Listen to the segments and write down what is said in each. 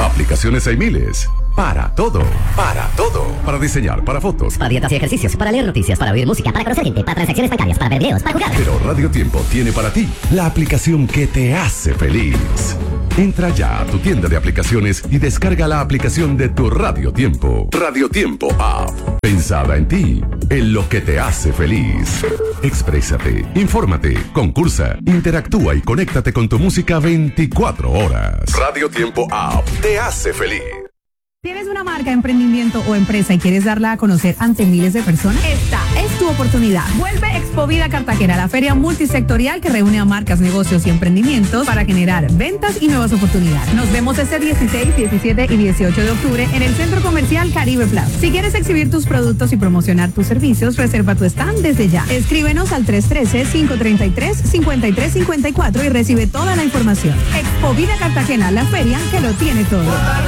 Aplicaciones hay miles. Para todo. Para diseñar, para fotos. Para dietas y ejercicios, para leer noticias, para oír música, para conocer gente, para transacciones bancarias, para ver videos, para jugar. Pero Radio Tiempo tiene para ti la aplicación que te hace feliz. Entra ya a tu tienda de aplicaciones y descarga la aplicación de tu Radio Tiempo. Radio Tiempo App. Pensada en ti, en lo que te hace feliz. Exprésate, infórmate, concursa, interactúa y conéctate con tu música 24 horas. Radio Tiempo App te hace feliz. ¿Tienes una marca, emprendimiento o empresa y quieres darla a conocer ante miles de personas? Esta es tu oportunidad. Vuelve Expovida Cartagena, la feria multisectorial que reúne a marcas, negocios y emprendimientos para generar ventas y nuevas oportunidades. Nos vemos este 16, 17 y 18 de octubre en el Centro Comercial Caribe Plaza. Si quieres exhibir tus productos y promocionar tus servicios, reserva tu stand desde ya. Escríbenos al 313-533-5354 y recibe toda la información. Expovida Cartagena, la feria que lo tiene todo.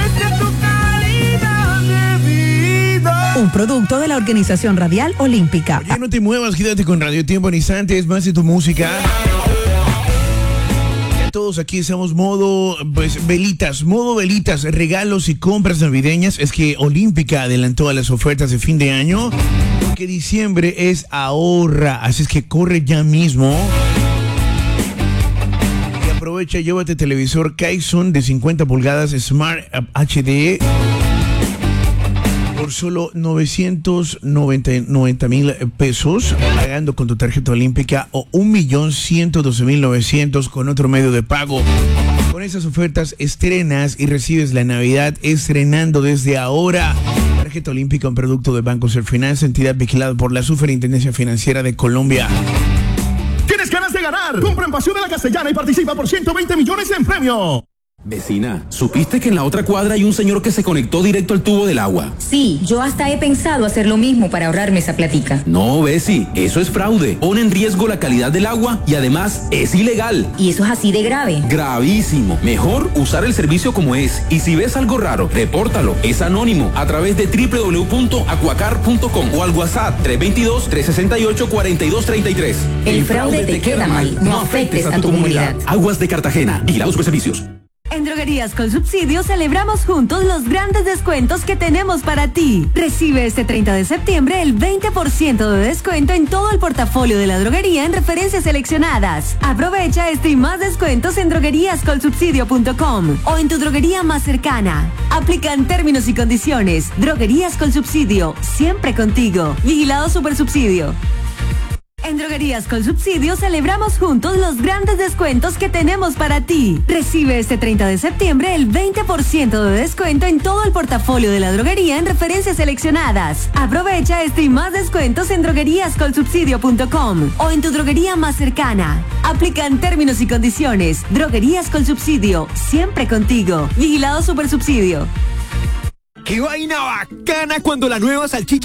Un producto de la Organización Radial Olímpica. Oye, no te muevas, quédate con Radio Tiempo. En instantes más de tu música. Ya todos aquí estamos modo velitas, regalos y compras navideñas. Es que Olímpica adelantó a las ofertas de fin de año, porque diciembre es ahorra, así es que corre ya mismo. Y aprovecha, llévate televisor Kyson de 50 pulgadas Smart HD por solo 990,000 pesos, pagando con tu tarjeta Olímpica, o 1,112,900 con otro medio de pago. Con esas ofertas estrenas y recibes la Navidad estrenando desde ahora. Tarjeta Olímpica, un producto de Banco Serfinanza, entidad vigilada por la Superintendencia Financiera de Colombia. ¿Tienes ganas de ganar? Compra en Pasión de la Castellana y participa por 120 millones en premio. Vecina, ¿supiste que en la otra cuadra hay un señor que se conectó directo al tubo del agua? Sí, yo hasta he pensado hacer lo mismo para ahorrarme esa platica. No, Besi, eso es fraude. Pone en riesgo la calidad del agua y además es ilegal. ¿Y eso es así de grave? Gravísimo. Mejor usar el servicio como es. Y si ves algo raro, repórtalo. Es anónimo a través de www.acuacar.com o al WhatsApp 322-368-4233. El fraude te queda mal. No afectes a tu comunidad. Aguas de Cartagena. Vigilados por servicios. En Droguerías con Subsidio celebramos juntos los grandes descuentos que tenemos para ti. Recibe este 30 de septiembre el 20% de descuento en todo el portafolio de la droguería en referencias seleccionadas. Aprovecha este y más descuentos en drogueríascolsubsidio.com o en tu droguería más cercana. Aplican términos y condiciones. Droguerías con Subsidio, siempre contigo. Vigilado Supersubsidio. En Droguerías con Subsidio celebramos juntos los grandes descuentos que tenemos para ti. Recibe este 30 de septiembre el 20% de descuento en todo el portafolio de la droguería en referencias seleccionadas. Aprovecha este y más descuentos en drogueríascolsubsidio.com o en tu droguería más cercana. Aplican términos y condiciones. Droguerías con Subsidio, siempre contigo. Vigilado Supersubsidio. ¡Qué vaina bacana cuando la nueva salchicha